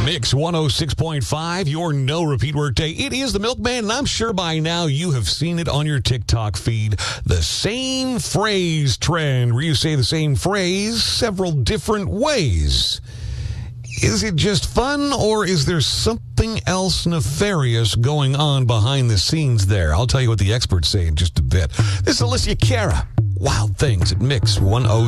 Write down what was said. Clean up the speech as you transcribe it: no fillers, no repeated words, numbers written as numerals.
Mix 106.5, your no repeat workday. It is the Milkman, and I'm sure by now you have seen it on your TikTok feed. The same phrase trend, where you say the same phrase several different ways. Is it just fun, or is there something else nefarious going on behind the scenes there? I'll tell you what the experts say in just a bit. This is Alicia Cara. Wild Things at Mix 106.